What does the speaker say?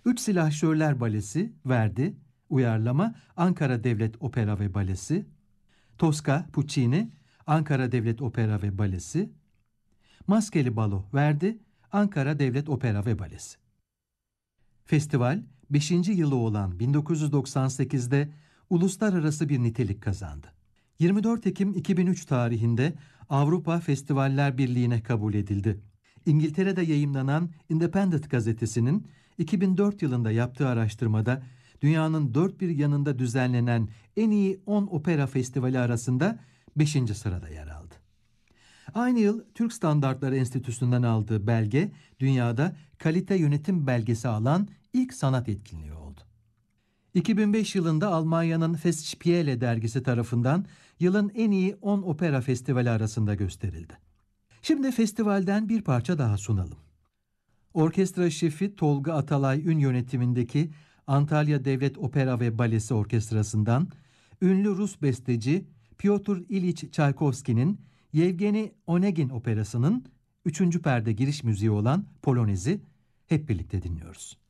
Üç Silahşörler Balesi, Verdi, uyarlama Ankara Devlet Opera ve Balesi, Tosca, Puccini, Ankara Devlet Opera ve Balesi, Maskeli Balo, Verdi, Ankara Devlet Opera ve Balesi. Festival, 5. yılı olan 1998'de uluslararası bir nitelik kazandı. 24 Ekim 2003 tarihinde Avrupa Festivaller Birliği'ne kabul edildi. İngiltere'de yayımlanan Independent gazetesinin 2004 yılında yaptığı araştırmada dünyanın dört bir yanında düzenlenen en iyi 10 opera festivali arasında 5. sırada yer aldı. Aynı yıl Türk Standartları Enstitüsü'nden aldığı belge dünyada kalite yönetim belgesi alan ilk sanat etkinliği oldu. 2005 yılında Almanya'nın Festspiele dergisi tarafından yılın en iyi 10 opera festivali arasında gösterildi. Şimdi festivalden bir parça daha sunalım. Orkestra şefi Tolga Atalay Ün yönetimindeki Antalya Devlet Opera ve Balesi Orkestrası'ndan ünlü Rus besteci Pyotr İliç Çaykovski'nin Yevgeni Onegin operasının 3. perde giriş müziği olan Polonez'i hep birlikte dinliyoruz.